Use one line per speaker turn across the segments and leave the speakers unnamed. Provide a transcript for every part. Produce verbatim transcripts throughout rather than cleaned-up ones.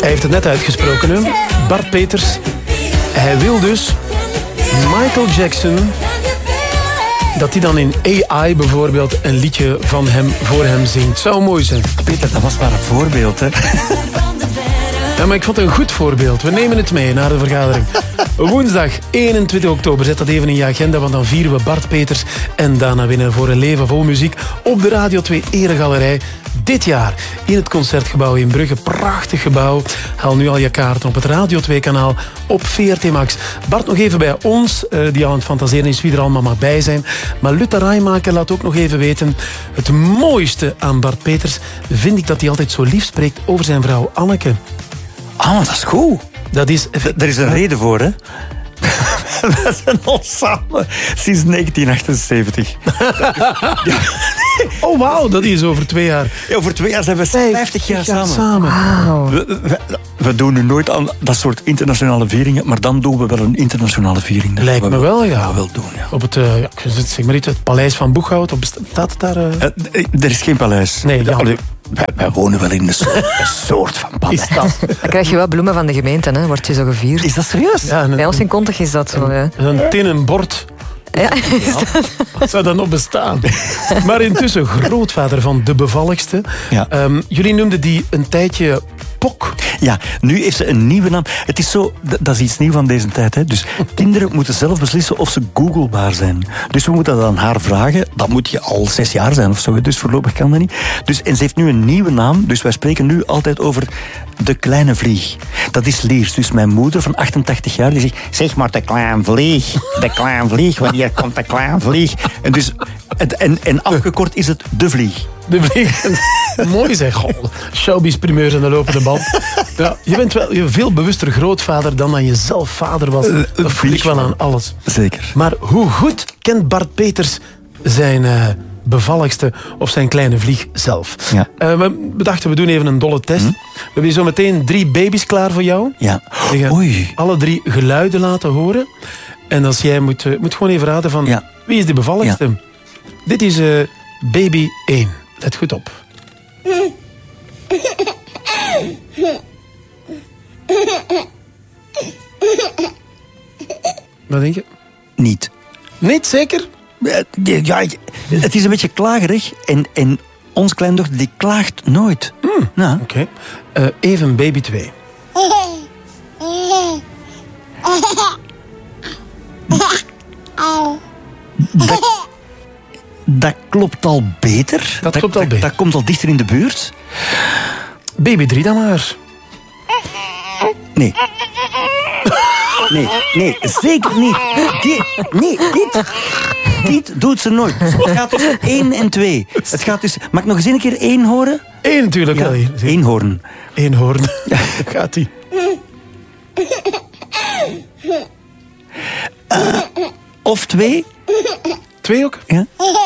Hij heeft het net uitgesproken, hè? Bart Peters. Hij wil dus Michael Jackson, dat hij dan in A I bijvoorbeeld een liedje van hem voor hem zingt. Zou mooi zijn.
Peter, dat was maar een voorbeeld, hè?
Ja, maar ik vond het een goed voorbeeld. We nemen het mee naar de vergadering. Woensdag eenentwintig oktober. Zet dat even in je agenda, want dan vieren we Bart Peters en Dana Winner voor een leven vol muziek op de Radio twee Eregalerij. Dit jaar in het Concertgebouw in Brugge. Prachtig gebouw. Haal nu al je kaarten op het Radio twee kanaal op V R T Max. Bart, nog even bij ons, die al aan het fantaseren is wie er allemaal mag bij zijn. Maar Lutta Rijmaker laat ook nog even weten. Het mooiste aan Bart Peters vind ik dat hij altijd zo lief spreekt over zijn vrouw Anneke.
Ah, maar dat is goed.
Dat is...
Er is een reden voor, hè? We zijn al samen sinds negentien achtenzeventig. Ja.
Oh, wauw, dat is over twee jaar.
Ja, over twee jaar zijn we vijftig jaar samen.
samen.
Wow. We, we, we doen nu nooit aan dat soort internationale vieringen, maar dan doen we wel een internationale viering. Dat
Lijkt me
we
wel, ja.
Dat we wel doen, ja.
Op het, uh, ja, zeg maar niet, het Paleis van Boeghout, op, staat het daar? Uh...
Uh, er is geen paleis.
Nee, ja.
Allee, wij, wij wonen wel in een soort, een soort van paleis.
Dan krijg je wel bloemen van de gemeente, hè? Word je zo gevierd.
Is dat serieus?
Ja, een,
bij ons in Kontig is dat zo, ja.
Een tinnen bord.
Ja,
ja, wat zou dat nog bestaan? Maar intussen grootvader van de bevalligste.
Ja.
Um, jullie noemden die een tijdje Pok.
Ja, nu heeft ze een nieuwe naam. Het is zo, dat is iets nieuws van deze tijd. Hè. Dus kinderen moeten zelf beslissen of ze googlebaar zijn. Dus we moeten dat aan haar vragen. Dat moet je al zes jaar zijn of zo. Dus voorlopig kan dat niet. Dus, en ze heeft nu een nieuwe naam. Dus wij spreken nu altijd over de kleine vlieg. Dat is Liers. Dus mijn moeder van achtentachtig jaar die zegt, zeg maar de kleine vlieg. De kleine vlieg. Wanneer komt de kleine vlieg? En, dus, en, en afgekort is het de vlieg.
De vlieg. Mooi zeg. Goh, showbiz primeurs aan de lopende band. Ja, je bent wel je veel bewuster grootvader dan dat je zelf vader was. Dat voel ik wel aan alles.
Zeker.
Maar hoe goed kent Bart Peters zijn uh, bevalligste of zijn kleine vlieg zelf?
Ja.
Uh, we bedachten, we doen even een dolle test. Hm? We hebben hier zo meteen drie baby's klaar voor jou.
Ja.
We gaan
Oei.
alle drie geluiden laten horen. En als jij moet, uh, moet gewoon even raden van ja. wie is de bevalligste? Ja. Dit is uh, baby één. Let goed op. Wat denk je?
Niet.
Niet, zeker?
Ja, het is een beetje klagerig. En, en onze kleindochter die klaagt nooit.
Hmm.
Nou.
Oké. Okay. Uh, even baby twee.
Dat, dat klopt al beter.
Dat, dat klopt al
dat,
beter.
Dat komt al dichter in de buurt.
Baby drie dan maar.
Nee. Nee, nee, zeker niet. Die, nee, dit, dit doet ze nooit. Het gaat tussen één en twee. Het gaat dus, mag ik nog eens een keer één horen?
Eén natuurlijk.
Ja,
wel.
eenhoorn.
Eenhoorn. Gaat die.
Uh, of twee.
Twee ook?
Ja.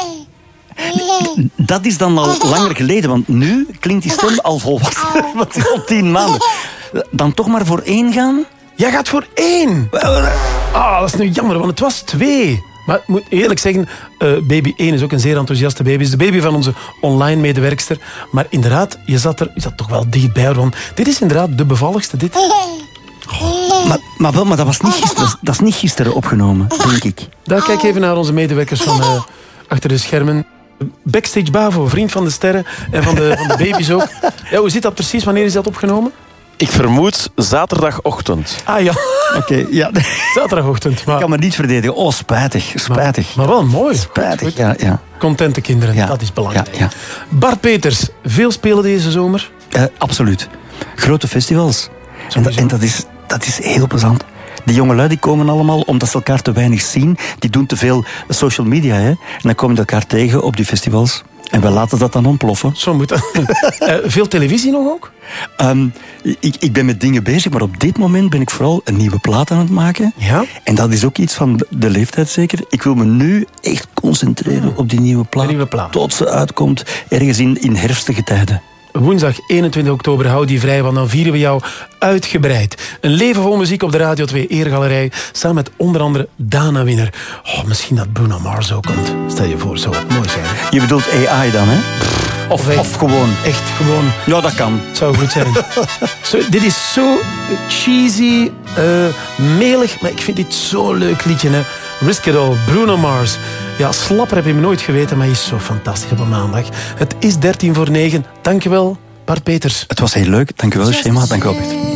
Dat is dan al langer geleden, want nu klinkt die stem al volwassen. Want het is al tien maanden. Dan toch maar voor één gaan?
Jij gaat voor één. Ah, dat is nu jammer, want het was twee. Maar ik moet eerlijk zeggen, uh, baby één is ook een zeer enthousiaste baby. Het is de baby van onze online medewerkster. Maar inderdaad, je zat er je zat toch wel dichtbij. Want dit is inderdaad de bevalligste, dit.
Oh. Maar, maar, wel, maar dat was niet gisteren, dat is niet gisteren opgenomen, denk ik.
Daar kijk even naar onze medewerkers van uh, achter de schermen. Backstage Bavo, vriend van de sterren en van de, van de baby's ook. Ja, hoe zit dat precies? Wanneer is dat opgenomen?
Ik vermoed zaterdagochtend.
Ah ja.
Oké, okay, ja.
Zaterdagochtend. Maar...
Ik kan me niet verdedigen. Oh, spijtig, spijtig.
Maar, maar wel mooi.
Spijtig, ja, ja.
Contente kinderen, ja. Dat is belangrijk.
Ja, ja.
Bart Peters, veel spelen deze zomer?
Uh, absoluut. Grote festivals. En, dat, en dat, is, dat is heel plezant. Die jongelui die komen allemaal omdat ze elkaar te weinig zien. Die doen te veel social media. Hè? En dan komen ze elkaar tegen op die festivals. En we laten dat dan ontploffen.
Zo moet dat. uh, veel televisie nog ook?
Um, ik, ik ben met dingen bezig, maar op dit moment ben ik vooral een nieuwe plaat aan het maken.
Ja?
En dat is ook iets van de, de leeftijd zeker. Ik wil me nu echt concentreren oh. op die nieuwe plaat.
nieuwe plaat.
Tot ze uitkomt ergens in, in herfstige tijden.
Woensdag eenentwintig oktober, hou die vrij, want dan vieren we jou uitgebreid. Een leven vol muziek op de Radio twee Eregalerij, samen met onder andere Dana Winner. Oh, misschien dat Bruno Mars ook komt. Stel je voor, zou het mooi zijn.
Je bedoelt A I dan, hè? Of,
echt,
of gewoon.
echt gewoon.
Ja, dat kan.
Zou goed zijn. Zo, dit is zo cheesy, uh, melig, maar ik vind dit zo'n leuk liedje. Hè. Risk It All, Bruno Mars. Ja, slapper heb je me nooit geweten, maar hij is zo fantastisch op een maandag. Het is dertien voor negen. Dankjewel, Bart Peters.
Het was heel leuk. Dankjewel, Shema. Dankjewel, Peter.